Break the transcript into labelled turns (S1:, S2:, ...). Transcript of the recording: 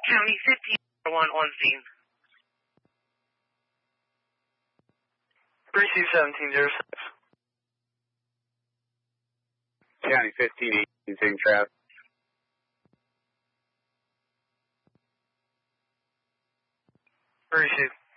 S1: County 15-1 on scene.
S2: Receive 1706.
S3: County 15, taking traffic.
S2: Receive.